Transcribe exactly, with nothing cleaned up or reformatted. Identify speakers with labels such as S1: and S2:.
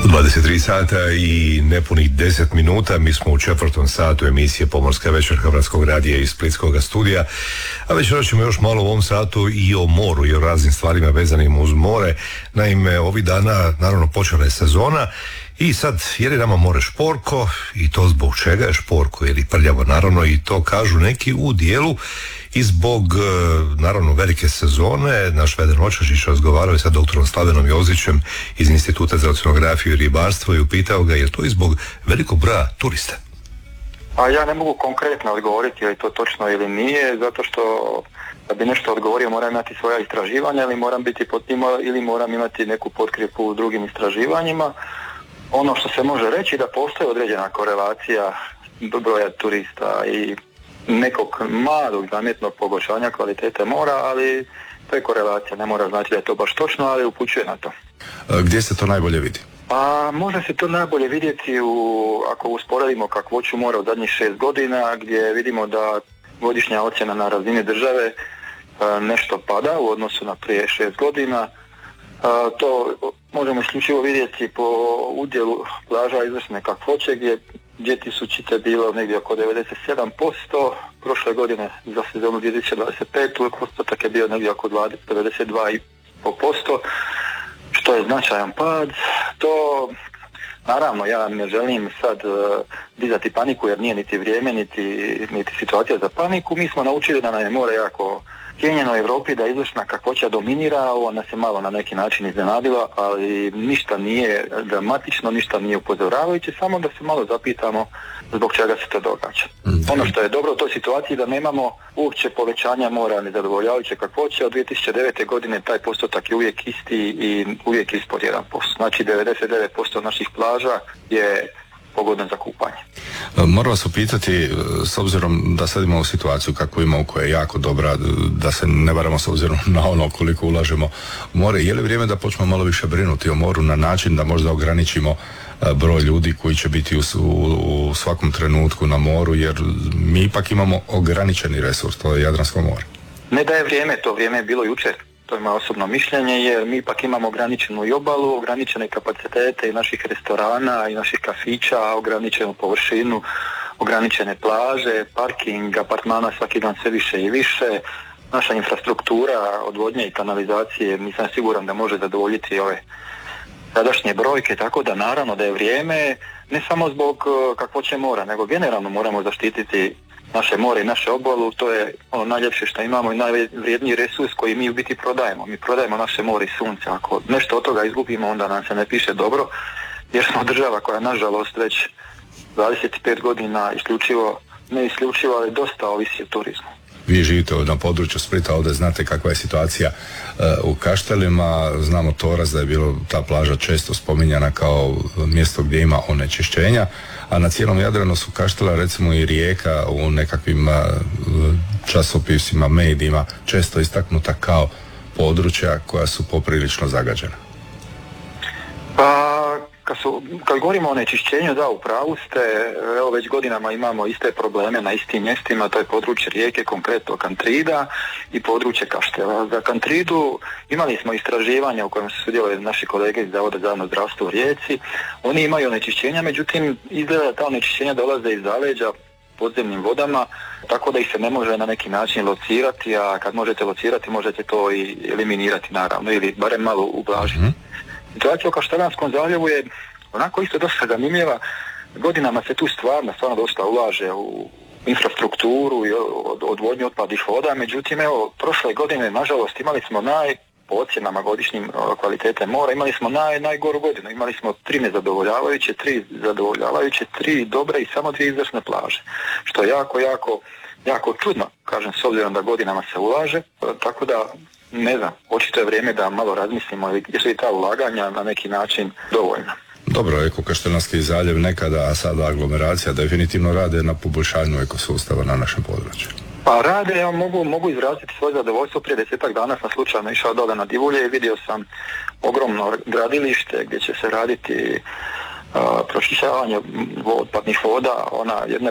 S1: dvadeset tri sata i nepunih deset minuta, mi smo u četvrtom satu emisije Pomorska večer Hrvatskog radija iz Splitskog studija, a večeras ćemo još malo u ovom satu i o moru i o raznim stvarima vezanim uz more. Naime, ovih dana naravno počela je sezona i sad, jer je nama more šporko, i to zbog čega je šporko, jer i prljavo naravno, i to kažu neki u dijelu i zbog naravno velike sezone. Naš Vedran Očašić razgovarao je sa doktorom Slavenom Jozićem iz Instituta za oceanografiju i ribarstvo i upitao ga je to i zbog velikog broja turista.
S2: A ja ne mogu konkretno odgovoriti je li to točno ili nije, zato što da bi nešto odgovorio moram imati svoja istraživanja ili moram biti pod tim, ili moram imati neku potkrijepu u drugim istraživanjima. Ono što se može reći da postoji određena korelacija broja turista i nekog malog zamjetnog pogoršanja kvalitete mora, ali to je korelacija, ne mora znači da je to baš točno, ali upućuje na to.
S3: Gdje se to najbolje vidi?
S2: A može se to najbolje vidjeti u, ako usporedimo kakvoću mora u zadnjih šest godina, gdje vidimo da godišnja ocjena na razini države a, nešto pada u odnosu na prije šest godina. A, to možemo isključivo vidjeti po udjelu plaža izvrsne kakvoće, gdje dvije tisućite bilo negdje oko devedeset sedam posto, prošle godine za sezonu dvije tisuće dvadeset pete postotak je bio negdje oko devedeset dva i pol posto, što je značajan pad. To, naravno, ja ne želim sad uh, dizati paniku jer nije niti vrijeme, niti, niti situacija za paniku. Mi smo naučili da nam je more jako cijenjeno u Europi, da izvršna kakvoća dominira, ovo nas je malo na neki način iznenadila, ali ništa nije dramatično, ništa nije upozoravajuće, samo da se malo zapitamo zbog čega se to događa. Mm-hmm. Ono što je dobro u toj situaciji da nemamo uopće povećanja mora nezadovoljavajuće kakvoće, od dvije tisuće devete godine taj postotak je uvijek isti i uvijek ispod jedan posto. Znači devedeset devet posto naših plaža je pogodno za kupanje.
S3: Moram vas upitati, s obzirom da sad imamo situaciju kakvu imamo, koja je jako dobra, da se ne varamo s obzirom na ono koliko ulažemo u more, je li vrijeme da počnemo malo više brinuti o moru na način da možda ograničimo broj ljudi koji će biti u, u, u svakom trenutku na moru, jer mi ipak imamo ograničeni resurs, to je Jadransko more.
S2: Ne da je vrijeme, to vrijeme je bilo jučer. To je moje osobno mišljenje, jer mi ipak imamo ograničenu i obalu, ograničene kapacitete i naših restorana i naših kafića, ograničenu površinu, ograničene plaže, parking, apartmana svaki dan sve više i više. Naša infrastruktura odvodnje i kanalizacije nisam siguran da može zadovoljiti ove sadašnje brojke, tako da naravno da je vrijeme ne samo zbog kakvoće mora, nego generalno moramo zaštititi naše more i naše obalu. To je ono najljepše što imamo i najvrijedniji resurs koji mi u biti prodajemo. Mi prodajemo naše more i sunce. Ako nešto od toga izgubimo, onda nam se ne piše dobro, jer smo država koja nažalost već dvadeset pet godina isključivo, ne isključivo, ali dosta ovisi o turizmu.
S3: Vi živite na području Splita, ovdje znate kakva je situacija uh, u Kaštelima. Znamo Toraz da je bilo ta plaža često spominjana kao mjesto gdje ima onečišćenja, a na cijelom Jadranu su Kaštela, recimo i Rijeka, u nekakvim uh, časopisima, medijima često istaknuta kao područja koja su poprilično zagađena.
S2: Pa, kad, su, kad govorimo o onečišćenju, da, u pravu ste, evo već godinama imamo iste probleme na istim mjestima, to je područje Rijeke, konkretno Kantrida i područje Kaštela. Za Kantridu imali smo istraživanja u kojem su sudjelovali naši kolege iz Zavoda za javno zdravstvo u Rijeci. Oni imaju onečišćenja, međutim izgleda da ta onečišćenja dolaze iz zaleđa podzemnim vodama, tako da ih se ne može na neki način locirati, a kad možete locirati možete to i eliminirati naravno, ili barem malo ublažiti. Mm-hmm. Situacija u Kaštelanskom zaljevu je onako isto dosta zanimljiva. Godinama se tu stvarno, stvarno dosta ulaže u infrastrukturu i odvodnju otpadnih voda, međutim evo prošle godine nažalost imali smo naj, po ocjenama godišnjim kvalitete mora, imali smo naj, najgoru godinu, imali smo tri nezadovoljavajuće, tri zadovoljavajuće, tri dobre i samo dvije izvršne plaže, što je jako, jako, jako čudno, kažem, s obzirom da godinama se ulaže, tako da ne znam, očito je vrijeme da malo razmislimo jesu li ta ulaganja na neki način dovoljna.
S3: Dobro, Eko Kaštelanski zaljev nekada, a sada aglomeracija definitivno rade na poboljšanju ekosustava na našem području.
S2: Pa rade, ja mogu, mogu izraziti svoje zadovoljstvo. Prije desetak dana sam slučajno išao dole na Divulje i vidio sam ogromno gradilište gdje će se raditi uh, pročišćavanje otpadnih voda, ona jedna